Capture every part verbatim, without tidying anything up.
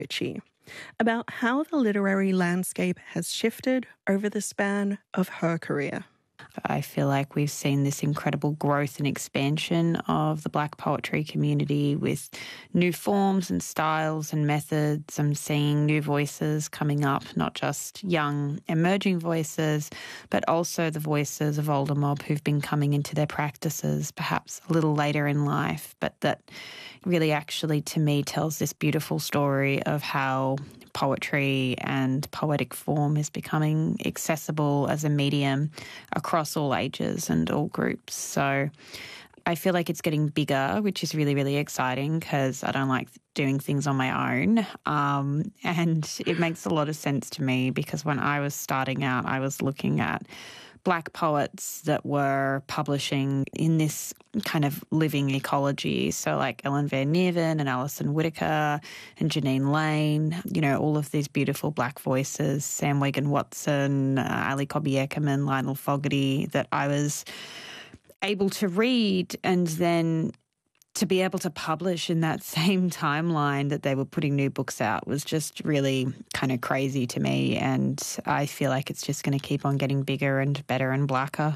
Ritchie about how the literary landscape has shifted over the span of her career. I feel like we've seen this incredible growth and expansion of the Black poetry community with new forms and styles and methods. I'm seeing new voices coming up, not just young emerging voices, but also the voices of older mob who've been coming into their practices perhaps a little later in life, but that really actually to me tells this beautiful story of how poetry and poetic form is becoming accessible as a medium across all ages and all groups. So I feel like it's getting bigger, which is really, really exciting because I don't like doing things on my own. Um, and it makes a lot of sense to me because when I was starting out, I was looking at Black poets that were publishing in this kind of living ecology. So like Ellen Van Neerven and Alison Whittaker and Janine Lane, you know, all of these beautiful Black voices, Sam Wagon-Watson, uh, Ali Cobby Eckermann, Lionel Fogarty, that I was able to read and then to be able to publish in that same timeline that they were putting new books out was just really kind of crazy to me. And I feel like it's just going to keep on getting bigger and better and blacker.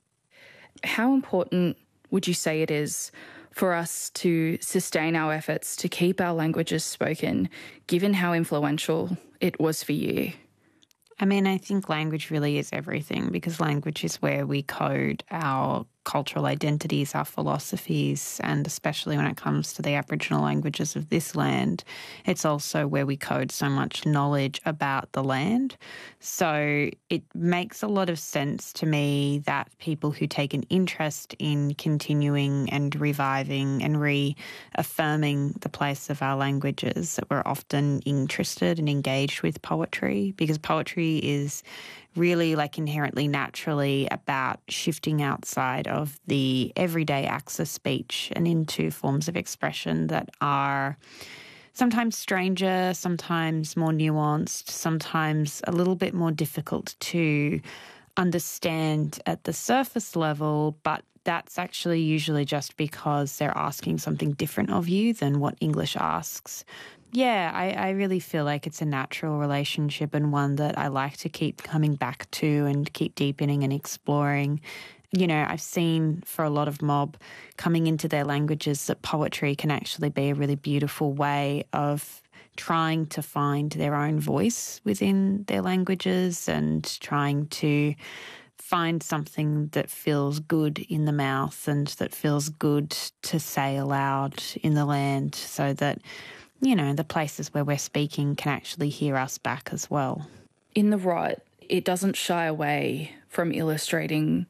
How important would you say it is for us to sustain our efforts to keep our languages spoken, given how influential it was for you? I mean, I think language really is everything because language is where we code our cultural identities, our philosophies, and especially when it comes to the Aboriginal languages of this land, it's also where we code so much knowledge about the land. So it makes a lot of sense to me that people who take an interest in continuing and reviving and reaffirming the place of our languages, that we're often interested and engaged with poetry, because poetry is really like inherently naturally about shifting outside of the everyday acts of speech and into forms of expression that are sometimes stranger, sometimes more nuanced, sometimes a little bit more difficult to understand at the surface level, but that's actually usually just because they're asking something different of you than what English asks. Yeah, I, I really feel like it's a natural relationship and one that I like to keep coming back to and keep deepening and exploring. You know, I've seen for a lot of mob coming into their languages that poetry can actually be a really beautiful way of trying to find their own voice within their languages and trying to find something that feels good in the mouth and that feels good to say aloud in the land so that, you know, the places where we're speaking can actually hear us back as well. In The Rot, it doesn't shy away from illustrating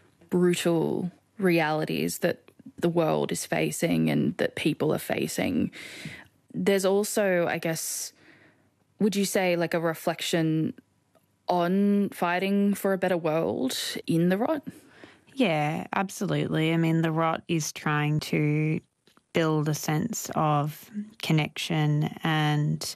brutal realities that the world is facing and that people are facing. There's also, I guess, would you say like a reflection on fighting for a better world in The Rot? Yeah, absolutely. I mean, The Rot is trying to build a sense of connection and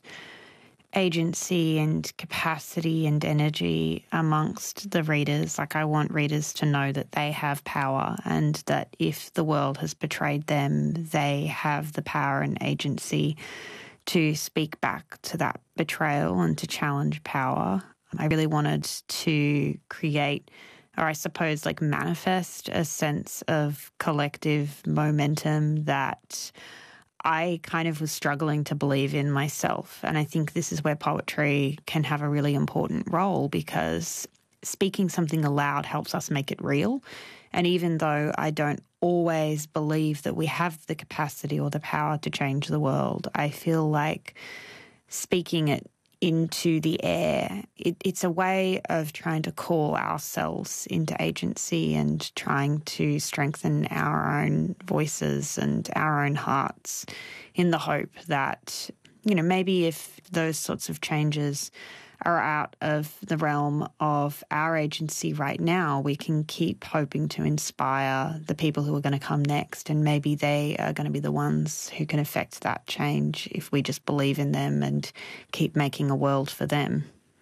agency and capacity and energy amongst the readers. Like, I want readers to know that they have power and that if the world has betrayed them, they have the power and agency to speak back to that betrayal and to challenge power. I really wanted to create, or I suppose like manifest, a sense of collective momentum that I kind of was struggling to believe in myself. And I think this is where poetry can have a really important role because speaking something aloud helps us make it real. And even though I don't always believe that we have the capacity or the power to change the world, I feel like speaking it into the air, it, it's a way of trying to call ourselves into agency and trying to strengthen our own voices and our own hearts in the hope that, you know, maybe if those sorts of changes are out of the realm of our agency right now, we can keep hoping to inspire the people who are going to come next, and maybe they are going to be the ones who can affect that change if we just believe in them and keep making a world for them.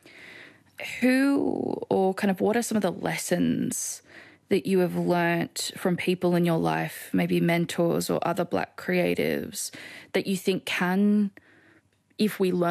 Who or kind of what are some of the lessons that you have learnt from people in your life, maybe mentors or other Black creatives, that you think can if we learn